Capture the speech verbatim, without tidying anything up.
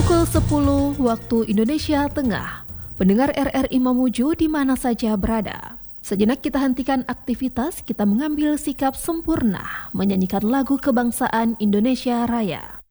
Pukul sepuluh waktu Indonesia Tengah. Pendengar R R I Mamuju di mana saja berada. Sejenak kita hentikan aktivitas, kita mengambil sikap sempurna menyanyikan lagu kebangsaan Indonesia Raya.